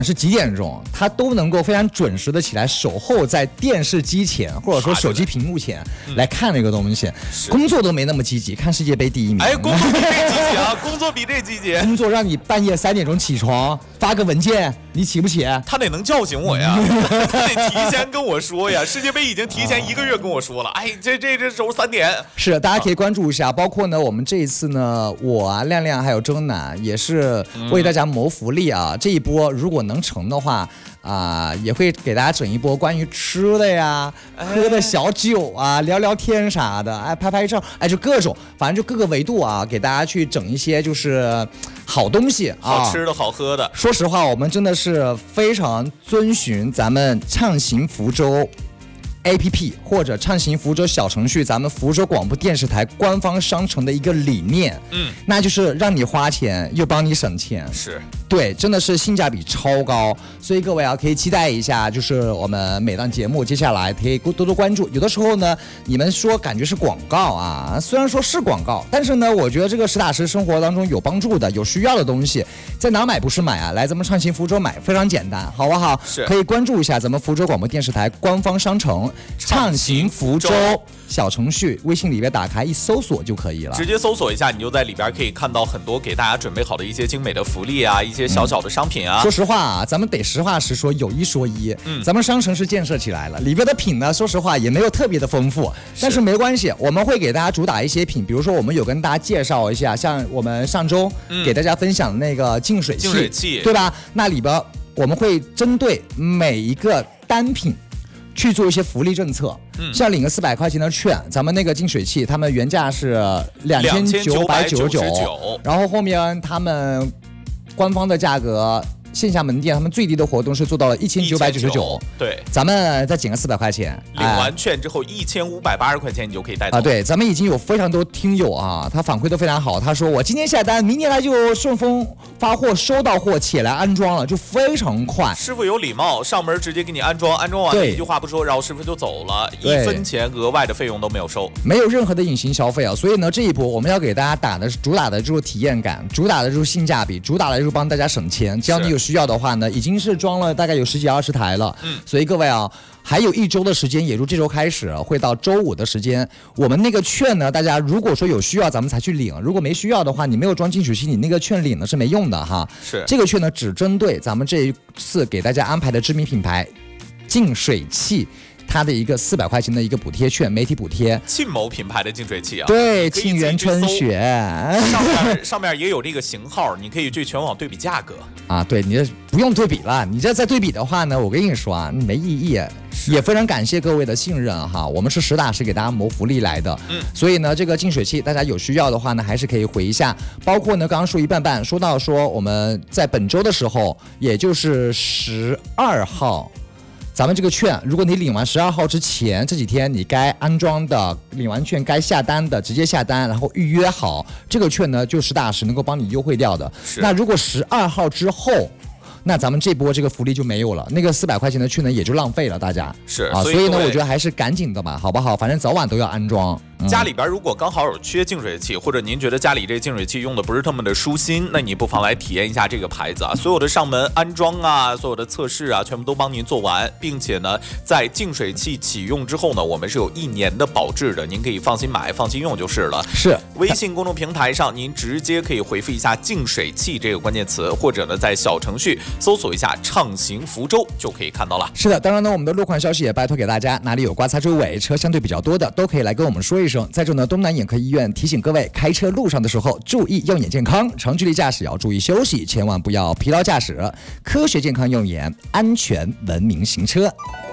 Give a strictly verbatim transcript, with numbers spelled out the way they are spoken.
是几点钟，他都能够非常准时的起来守候在电视机前或者说手机屏幕前来看这个东西，工作都没那么积极，看世界杯第一名。 哎，工作比这积极啊，工作比这积极。 工作让你半夜三点钟起床发个文件，你起不起？ 他得能叫醒我呀，他得提前跟我说呀。世界杯已经提前一个月跟我说了，哎，这这这时候三点。 是，大家可以关注一下，包括呢，我们这一次呢，我啊亮亮还有周楠也是为大家谋福利啊。嗯、这一波如果能成的话。啊、呃，也会给大家整一波关于吃的呀、喝的小酒啊、聊聊天啥的，哎，拍拍照，哎，就各种，反正就各个维度啊，给大家去整一些就是好东西啊， 好吃的好喝的。 说实话，我们真的是非常遵循咱们畅行福州A P P 或者畅行福州小程序，咱们福州广播电视台官方商城的一个理念，嗯，那就是让你花钱又帮你省钱， 是对，真的是性价比超高，所以各位啊，可以期待一下，就是我们每档节目接下来可以多多关注。有的时候呢，你们说感觉是广告啊，虽然说是广告，但是呢，我觉得这个实打实生活当中有帮助的、有需要的东西，在哪买不是买啊？来咱们畅行福州买，非常简单，好不好？ 是， 可以关注一下咱们福州广播电视台官方商城。畅行福州小程序，微信里边打开一搜索就可以了， 直接搜索一下，你就在里边可以看到很多给大家准备好的一些精美的福利啊，一些小小的商品啊。 嗯、说实话啊，咱们得实话实说，有一说一，嗯，咱们商城是建设起来了，里边的品呢，说实话也没有特别的丰富，但是没关系，我们会给大家主打一些品，比如说我们有跟大家介绍一下，像我们上周给大家分享的那个净水器， 净水器对吧？那里边我们会针对每一个单品。去做一些福利政策，嗯，像领个四百块钱的券，咱们那个净水器，他们原价是两千九百九十九，然后后面他们官方的价格。线下门店他们最低的活动是做到了一千九百九十九， 对， 咱们再减个四百块钱， 领完券之后一千五百八十块钱你就可以带走啊。对，咱们已经有非常多听友啊，他反馈都非常好，他说我今天下单，明天来就顺丰发货，收到货且来安装了，就非常快。 师傅有礼貌，上门直接给你安装，安装完了一句话不说，然后师傅就走了，一分钱额外的费用都没有收， 没有任何的隐形消费啊。所以呢，这一波我们要给大家打的主打的就是体验感，主打的就是性价比，主打的就是帮大家省钱。只要你有需要的话呢，已经是装了大概有十几二十台了，嗯，所以各位啊，还有一周的时间，也就这周开始会到周五的时间，我们那个券呢，大家如果说有需要，咱们才去领；如果没需要的话，你没有装净水器，你那个券领的是没用的哈。 是这个券呢，只针对咱们这一次给大家安排的知名品牌净水器。它的一个四百块钱的一个补贴券，媒体补贴， 沁某品牌的净水器啊， 对，沁园春雪， 上面上面也有这个型号，你可以去全网对比价格啊。对，你这不用对比了，你这再对比的话呢，我跟你说啊，没意义。也非常感谢各位的信任哈，我们是实打实给大家谋福利来的，嗯，所以呢，这个净水器大家有需要的话呢，还是可以回一下。包括呢，刚刚说一半半，说到说我们在本周的时候，也就是十二号。咱们这个券，如果你领完十二号之前这几天你该安装的、领完券该下单的，直接下单，然后预约好这个券呢，就实打实能够帮你优惠掉的。那如果十二号之后，那咱们这波这个福利就没有了，那个四百块钱的券呢也就浪费了，大家是啊，所以呢，我觉得还是赶紧的吧，好不好？反正早晚都要安装。嗯、 家里边如果刚好有缺净水器，或者您觉得家里这净水器用的不是那么的舒心，那你不妨来体验一下这个牌子啊，所有的上门安装啊，所有的测试啊，全部都帮您做完，并且呢，在净水器启用之后呢，我们是有一年的保质的，您可以放心买，放心用就是了。 是， 微信公众平台上您直接可以回复一下净水器这个关键词，或者呢在小程序搜索一下畅行福州就可以看到了。 是的，当然呢，我们的路况消息也拜托给大家，哪里有刮擦追尾车相对比较多的，都可以来跟我们说一声。再者呢，东南眼科医院提醒各位，开车路上的时候注意用眼健康，长距离驾驶要注意休息，千万不要疲劳驾驶，科学健康用眼，安全文明行车。